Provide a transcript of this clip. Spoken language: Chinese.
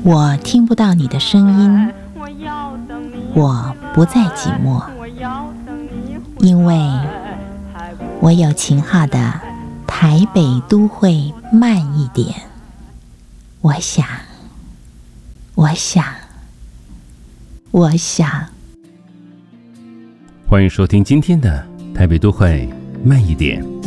我听不到你的声音，我不再寂寞，因为我有秦昊的台北都会慢一点。我想。 欢迎收听今天的台北都会慢一点。